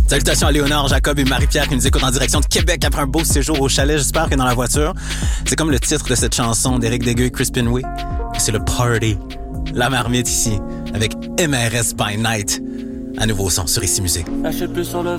Salutations à Léonard, Jacob et Marie-Pierre qui nous écoutent en direction de Québec après un beau séjour au chalet. J'espère que dans la voiture, c'est comme le titre de cette chanson d'Éric Degueux et Crispin Way. C'est le party. La marmite ici, avec MRS by Night. À nouveau son sur Ici Musique. Achète plus sur le